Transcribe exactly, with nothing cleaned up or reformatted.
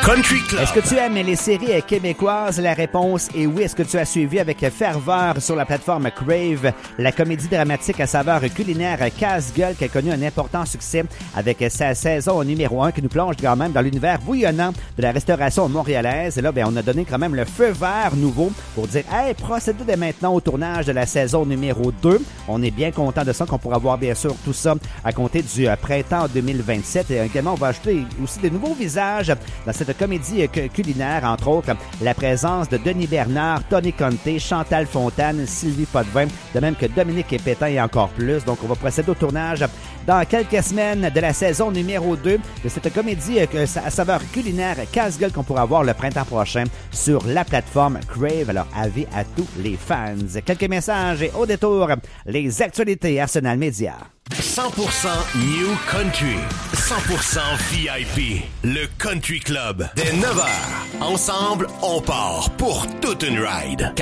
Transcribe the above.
Country Club. Est-ce que tu aimes les séries québécoises? La réponse est oui. Est-ce que tu as suivi avec ferveur sur la plateforme Crave la comédie dramatique à saveur culinaire Casse-gueule qui a connu un important succès avec sa saison numéro un qui nous plonge quand même dans l'univers bouillonnant de la restauration montréalaise. Et là, ben, on a donné quand même le feu vert nouveau pour dire « Hey, procédez dès maintenant au tournage de la saison numéro deux. » On est bien content de ça, qu'on pourra voir bien sûr tout ça à compter du printemps deux mille vingt-sept. Et également, on va ajouter aussi des nouveaux visages dans cette comédie culinaire, entre autres la présence de Denis Bernard, Tony Conté, Chantal Fontane, Sylvie Potvin, de même que Dominique Pétain et encore plus. Donc, on va procéder au tournage dans quelques semaines de la saison numéro deux de cette comédie à saveur culinaire Casse-gueule qu'on pourra voir le printemps prochain sur la plateforme Crave. Alors, avis à tous les fans. Quelques messages et au détour, les actualités Arsenal Média. cent pour cent New Country, cent pour cent V I P, le Country Club. Dès neuf heures, ensemble, on part pour toute une ride.